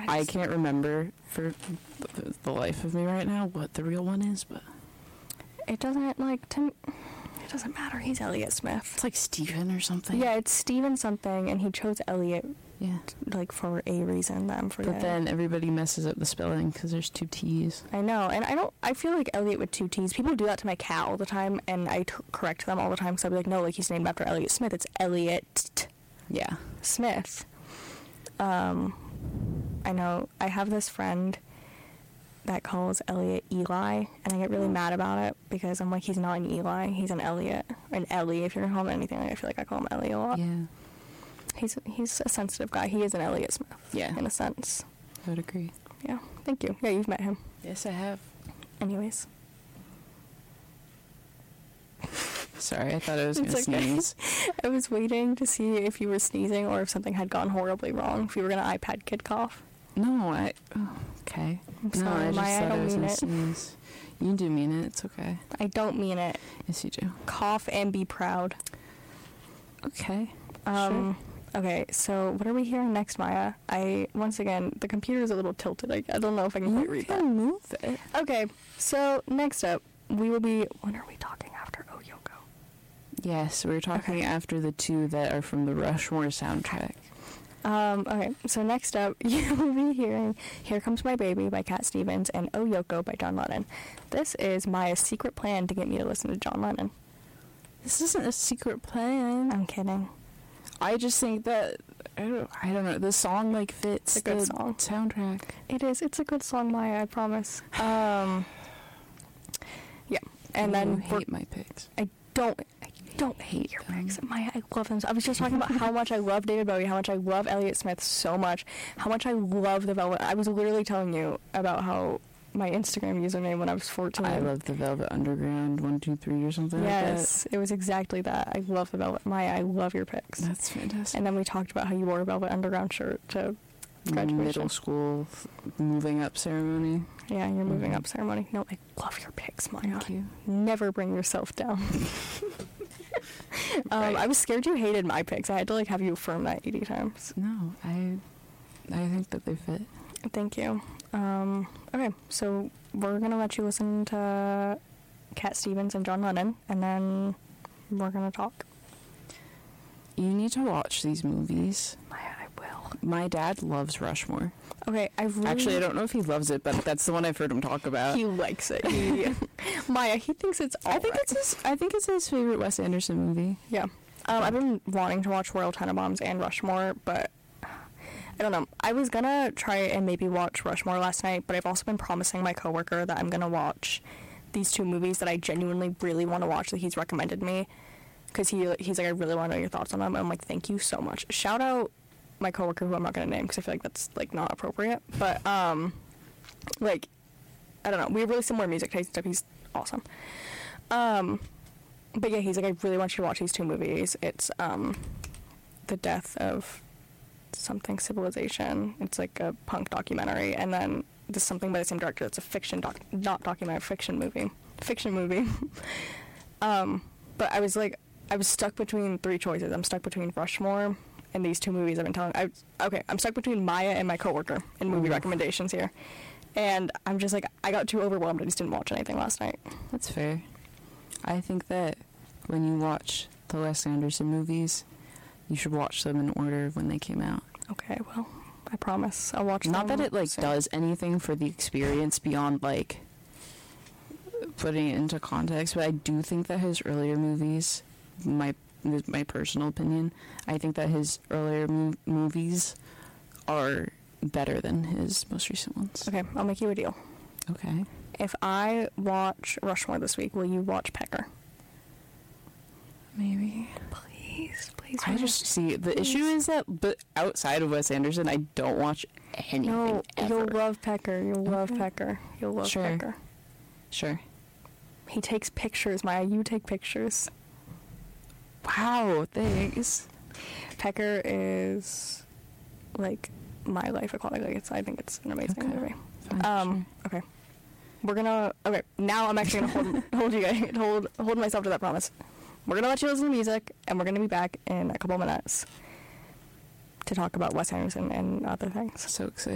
I can't remember for the life of me right now what the real one is, but it doesn't it doesn't matter. He's Elliott Smith. It's like Steven or something. Yeah, it's Steven something, and he chose Elliott. Yeah. Like, for a reason that I'm forgetting. But then everybody messes up the spelling because there's 2 T's. I know, and I feel like Elliott with 2 T's. People do that to my cat all the time, and I correct them all the time, because I'll be like, no, like, he's named after Elliott Smith. It's Elliott Smith. I know, I have this friend that calls Elliott Eli, and I get really mad about it, because I'm like, he's not an Eli, he's an Elliott. An Ellie, if you're gonna call him anything. Like, I feel like I call him Ellie a lot. Yeah. He's a sensitive guy. He is an Elliott Smith. Yeah. In a sense. I would agree. Yeah. Thank you. Yeah, you've met him. Yes, I have. Anyways. Sorry, I thought I was going to okay. sneeze. I was waiting to see if you were sneezing or if something had gone horribly wrong. If you were going to iPad kid cough. No, okay. I'm sorry, I just Maya, thought I don't was mean gonna it. sneeze. You do mean it. It's okay. I don't mean it. Yes, you do. Cough and be proud. Okay. Sure. Okay, so what are we hearing next, Maya? Once again, the computer is a little tilted. I don't know if I can quite read that. Move it. Okay, so next up, we will be... When are we talking after Oh Yoko? Yes, we're talking after the 2 that are from the Rushmore soundtrack. Okay, so next up, you will be hearing Here Comes My Baby by Cat Stevens and Oh Yoko by John Lennon. This is Maya's secret plan to get me to listen to John Lennon. This isn't a secret plan. I'm kidding. I just think that, I don't know, the song, like, fits It's a good the song. soundtrack. It is. It's a good song, Maya, I promise. Yeah. And then... hate my picks. I don't hate your picks. Maya, I love them. I was just talking about how much I love David Bowie, how much I love Elliott Smith so much, how much I love the Velvet... I was literally telling you about how my Instagram username when I was 14. I love the Velvet Underground 123 or something like that. Yes, it was exactly that. I love the Velvet. Maya, I love your picks. That's fantastic. And then we talked about how you wore a Velvet Underground shirt to graduation. Middle school moving up ceremony. Yeah, your moving up ceremony. No, I love your picks, Maya. Thank you. Never bring yourself down. I was scared you hated my picks. I had to like have you affirm that 80 times. No, I think that they fit. Thank you. Okay, so we're gonna let you listen to Cat Stevens and John Lennon, and then we're gonna talk. You need to watch these movies. I will. My dad loves Rushmore. Okay, Actually, I don't know if he loves it, but that's the one I've heard him talk about. He likes it. Maya, he thinks it's all I think it's his favorite Wes Anderson movie. Yeah. I've been wanting to watch Royal Tenenbaums and Rushmore, but I don't know. I was gonna try and maybe watch Rushmore last night, but I've also been promising my coworker that I'm gonna watch these 2 movies that I genuinely really want to watch that he's recommended me, because he's like, I really want to know your thoughts on them. And I'm like, thank you so much. Shout out my coworker, who I'm not gonna name because I feel like that's like not appropriate, but like, I don't know, we have really similar music taste and stuff. He's awesome. But yeah, he's like, I really want you to watch these 2 movies. It's The Death of Something Civilization. It's like a punk documentary, and then there's something by the same director. It's a fiction not documentary, fiction movie. But I was stuck between 3 choices. I'm stuck between Rushmore and these 2 movies I've been telling. I'm stuck between Maya and my coworker in movie recommendations here, and I'm just like, I got too overwhelmed. I just didn't watch anything last night. That's fair. I think that when you watch the Wes Anderson movies, you should watch them in order when they came out. Okay, well, I promise I'll watch them. Not that it like soon. does anything for the experience beyond like putting it into context, but I do think that his earlier movies, my personal opinion, I think that his earlier movies are better than his most recent ones. Okay, I'll make you a deal. Okay. If I watch Rushmore this week, will you watch Pecker? Maybe. Please. I just see the issue is that, but outside of Wes Anderson, I don't watch anything. No, ever. you'll love Pecker. You'll love Okay. Pecker. You'll love Sure. Pecker. Sure. He takes pictures, Maya. You take pictures. Wow, thanks. Pecker is like my life aquatic. I think it's an amazing Okay. movie. Fine, Okay. Okay, now I'm actually gonna hold myself to that promise. We're gonna let you listen to music, and we're gonna be back in a couple minutes to talk about Wes Anderson and other things. So excited.